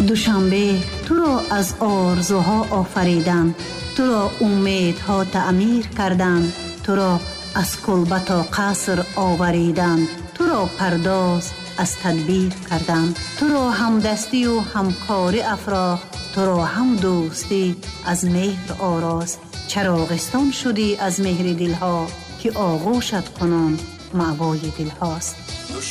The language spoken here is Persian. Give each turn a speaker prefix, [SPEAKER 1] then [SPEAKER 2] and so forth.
[SPEAKER 1] دوشنبه تو را از آرزوها آفریدند، تو را امیدها تعمیر کردند، تو را از کلبه تا قصر آوریدند، تو را پرداز از تدبیر کردند، تو را همدستی و همکاری افراخت، تو را هم دوستی از مهر آراست. چراغستان شدی از مهر دلها که آغوشت کنان مأوای دل هاست.